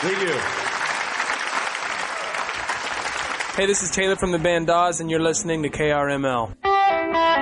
Thank you. Hey, this is Taylor from the band Dawes, and you're listening to KRML.